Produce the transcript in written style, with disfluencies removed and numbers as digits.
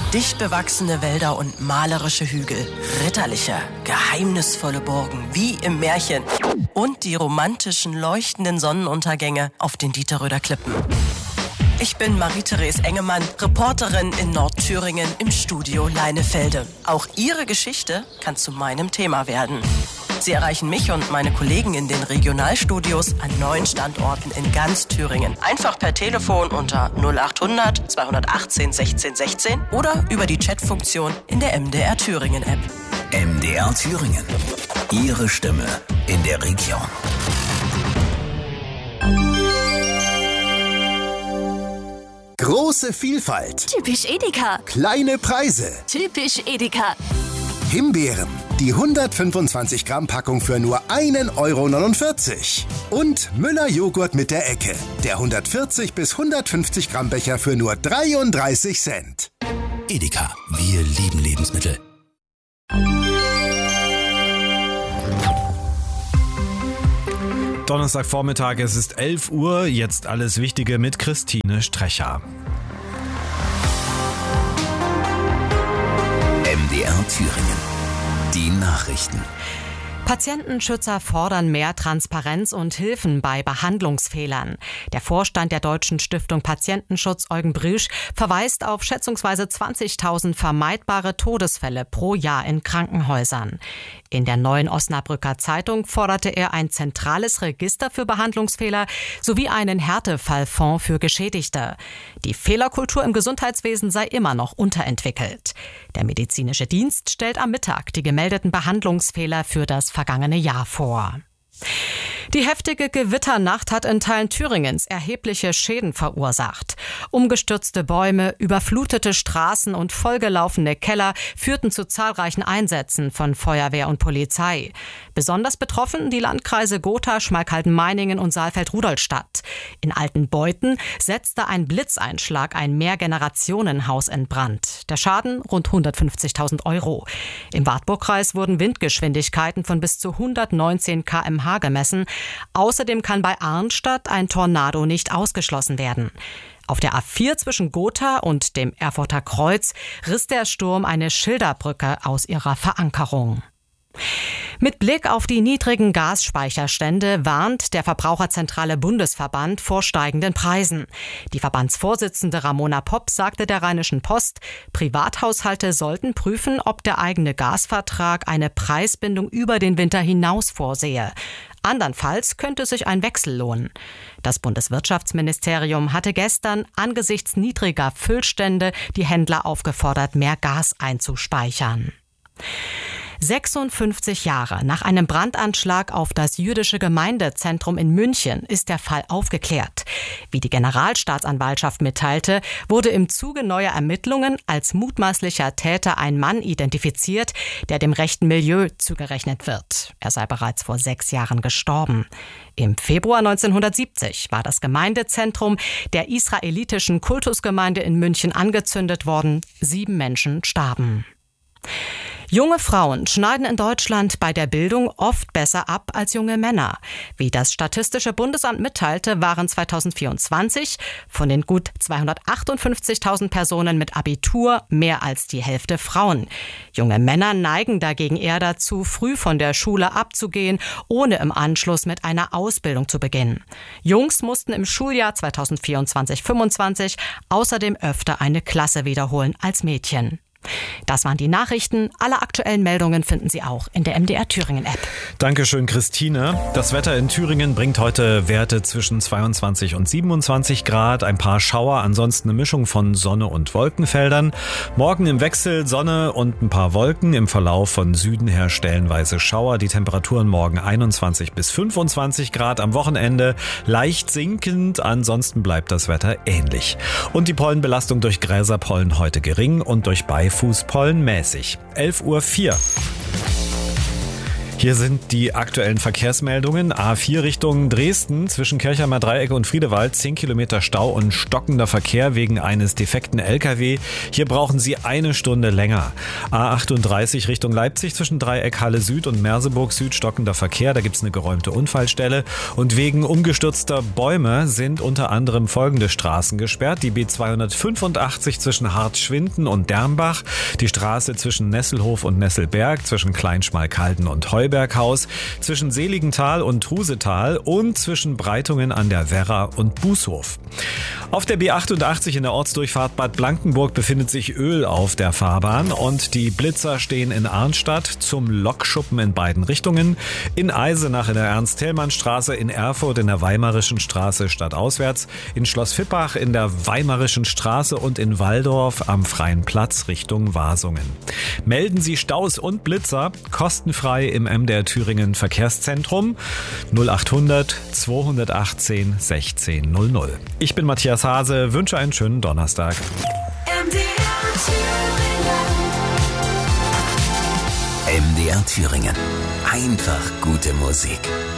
Dicht bewachsene Wälder und malerische Hügel, ritterliche, geheimnisvolle Burgen, wie im Märchen. Und die romantischen, leuchtenden Sonnenuntergänge auf den Dieterröder Klippen. Ich bin Marie-Therese Engemann, Reporterin in Nordthüringen im Studio Leinefelde. Auch Ihre Geschichte kann zu meinem Thema werden. Sie erreichen mich und meine Kollegen in den Regionalstudios an 9 Standorten in ganz Thüringen. Einfach per Telefon unter 0800 218 16 16 oder über die Chatfunktion in der MDR Thüringen App. MDR Thüringen. Ihre Stimme in der Region. Große Vielfalt. Typisch Edeka. Kleine Preise. Typisch Edeka. Himbeeren. Die 125 Gramm Packung für nur 1,49 €. Und Müller Joghurt mit der Ecke. Der 140 bis 150 Gramm Becher für nur 33 Cent. Edeka. Wir lieben Lebensmittel. Donnerstagvormittag, es ist 11 Uhr, jetzt alles Wichtige mit Christine Strecher. MDR Thüringen. Die Nachrichten. Patientenschützer fordern mehr Transparenz und Hilfen bei Behandlungsfehlern. Der Vorstand der Deutschen Stiftung Patientenschutz, Eugen Brüsch, verweist auf schätzungsweise 20.000 vermeidbare Todesfälle pro Jahr in Krankenhäusern. In der Neuen Osnabrücker Zeitung forderte er ein zentrales Register für Behandlungsfehler sowie einen Härtefallfonds für Geschädigte. Die Fehlerkultur im Gesundheitswesen sei immer noch unterentwickelt. Der medizinische Dienst stellt am Mittag die gemeldeten Behandlungsfehler für das vergangene Jahr vor. Die heftige Gewitternacht hat in Teilen Thüringens erhebliche Schäden verursacht. Umgestürzte Bäume, überflutete Straßen und vollgelaufene Keller führten zu zahlreichen Einsätzen von Feuerwehr und Polizei. Besonders betroffen die Landkreise Gotha, Schmalkalden-Meiningen und Saalfeld-Rudolstadt. In Altenbeuthen setzte ein Blitzeinschlag ein Mehrgenerationenhaus in Brand. Der Schaden rund 150.000 €. Im Wartburgkreis wurden Windgeschwindigkeiten von bis zu 119 km/h gemessen. Außerdem kann bei Arnstadt ein Tornado nicht ausgeschlossen werden. Auf der A4 zwischen Gotha und dem Erfurter Kreuz riss der Sturm eine Schilderbrücke aus ihrer Verankerung. Mit Blick auf die niedrigen Gasspeicherstände warnt der Verbraucherzentrale Bundesverband vor steigenden Preisen. Die Verbandsvorsitzende Ramona Popp sagte der Rheinischen Post, Privathaushalte sollten prüfen, ob der eigene Gasvertrag eine Preisbindung über den Winter hinaus vorsehe. Andernfalls könnte sich ein Wechsel lohnen. Das Bundeswirtschaftsministerium hatte gestern angesichts niedriger Füllstände die Händler aufgefordert, mehr Gas einzuspeichern. 56 Jahre nach einem Brandanschlag auf das jüdische Gemeindezentrum in München ist der Fall aufgeklärt. Wie die Generalstaatsanwaltschaft mitteilte, wurde im Zuge neuer Ermittlungen als mutmaßlicher Täter ein Mann identifiziert, der dem rechten Milieu zugerechnet wird. Er sei bereits vor 6 Jahren gestorben. Im Februar 1970 war das Gemeindezentrum der israelitischen Kultusgemeinde in München angezündet worden. 7 Menschen starben. Junge Frauen schneiden in Deutschland bei der Bildung oft besser ab als junge Männer. Wie das Statistische Bundesamt mitteilte, waren 2024 von den gut 258.000 Personen mit Abitur mehr als die Hälfte Frauen. Junge Männer neigen dagegen eher dazu, früh von der Schule abzugehen, ohne im Anschluss mit einer Ausbildung zu beginnen. Jungs mussten im Schuljahr 2024/25 außerdem öfter eine Klasse wiederholen als Mädchen. Das waren die Nachrichten. Alle aktuellen Meldungen finden Sie auch in der MDR Thüringen App. Dankeschön, Christine. Das Wetter in Thüringen bringt heute Werte zwischen 22 und 27 Grad. Ein paar Schauer, ansonsten eine Mischung von Sonne und Wolkenfeldern. Morgen im Wechsel Sonne und ein paar Wolken. Im Verlauf von Süden her stellenweise Schauer. Die Temperaturen morgen 21 bis 25 Grad. Am Wochenende leicht sinkend. Ansonsten bleibt das Wetter ähnlich. Und die Pollenbelastung durch Gräserpollen heute gering und durch Beifußpollen mäßig. 11:04 Uhr. Hier sind die aktuellen Verkehrsmeldungen. A4 Richtung Dresden zwischen Kirchheimer Dreieck und Friedewald 10 Kilometer Stau und stockender Verkehr wegen eines defekten LKW. Hier brauchen Sie eine Stunde länger. A38 Richtung Leipzig zwischen Dreieck Halle Süd und Merseburg Süd stockender Verkehr. Da gibt es eine geräumte Unfallstelle. Und wegen umgestürzter Bäume sind unter anderem folgende Straßen gesperrt. Die B285 zwischen Hartschwinden und Dermbach. Die Straße zwischen Nesselhof und Nesselberg, zwischen Kleinschmalkalden und Heuberghaus, zwischen Seligenthal und Trusetal und zwischen Breitungen an der Werra und Bußhof. Auf der B88 in der Ortsdurchfahrt Bad Blankenburg befindet sich Öl auf der Fahrbahn und die Blitzer stehen in Arnstadt zum Lokschuppen in beiden Richtungen, in Eisenach in der Ernst-Thälmann-Straße, in Erfurt in der Weimarischen Straße stadtauswärts, in Schloss Vippach in der Weimarischen Straße und in Walldorf am Freien Platz Richtung Wasungen. Melden Sie Staus und Blitzer kostenfrei im MDR Thüringen Verkehrszentrum 0800 218 16 00. Ich bin Matthias Hase, wünsche einen schönen Donnerstag. MDR Thüringen. Einfach gute Musik.